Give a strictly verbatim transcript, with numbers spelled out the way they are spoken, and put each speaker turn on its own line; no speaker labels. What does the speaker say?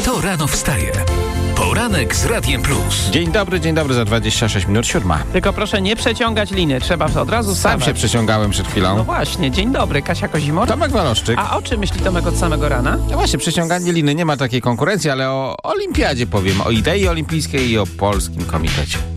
Kto rano wstaje? Poranek z Radiem Plus.
Dzień dobry, dzień dobry, za dwadzieścia sześć minut siódma.
Tylko proszę nie przeciągać liny, trzeba od razu
Sam
wstawać.
się przeciągałem przed chwilą.
No właśnie, dzień dobry, Kasia Kozimor.
Tomek Waloszczyk.
A o czym myśli Tomek od samego rana?
No właśnie, przeciąganie liny, nie ma takiej konkurencji, ale o olimpiadzie powiem, o idei olimpijskiej i o polskim komitecie.